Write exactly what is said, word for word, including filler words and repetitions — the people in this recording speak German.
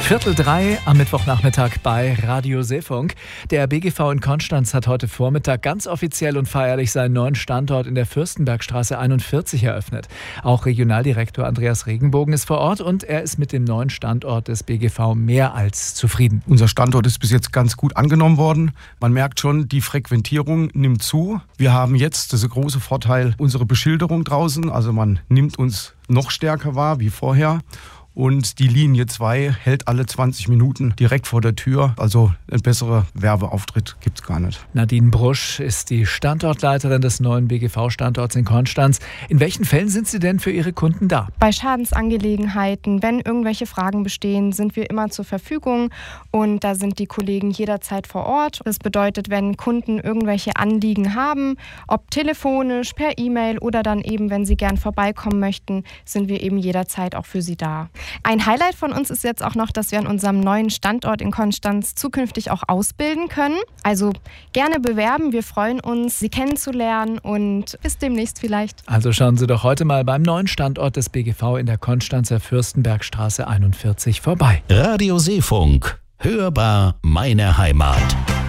Viertel drei am Mittwochnachmittag bei Radio Seefunk. Der B G V in Konstanz hat heute Vormittag ganz offiziell und feierlich seinen neuen Standort in der Fürstenbergstraße einundvierzig eröffnet. Auch Regionaldirektor Andreas Regenbogen ist vor Ort und er ist mit dem neuen Standort des B G V mehr als zufrieden. Unser Standort ist bis jetzt ganz gut angenommen worden. Man merkt schon, die Frequentierung nimmt zu. Wir haben jetzt, das ist der große Vorteil, unsere Beschilderung draußen. Also man nimmt uns noch stärker wahr wie vorher. Und die Linie zwei hält alle zwanzig Minuten direkt vor der Tür. Also ein besserer Werbeauftritt gibt es gar nicht. Nadine Brusch ist die Standortleiterin des neuen B G V-Standorts in Konstanz. In welchen Fällen sind Sie denn für Ihre Kunden da? Bei Schadensangelegenheiten, wenn irgendwelche Fragen bestehen, sind wir immer zur Verfügung. Und da sind die Kollegen jederzeit vor Ort. Das bedeutet, wenn Kunden irgendwelche Anliegen haben, ob telefonisch, per E-Mail oder dann eben, wenn sie gern vorbeikommen möchten, sind wir eben jederzeit auch für sie da. Ein Highlight von uns ist jetzt auch noch, dass wir an unserem neuen Standort in Konstanz zukünftig auch ausbilden können. Also gerne bewerben, wir freuen uns, Sie kennenzulernen und bis demnächst vielleicht. Also schauen Sie doch heute mal beim neuen Standort des B G V in der Konstanzer Fürstenbergstraße einundvierzig vorbei. Radio Seefunk, hörbar meine Heimat.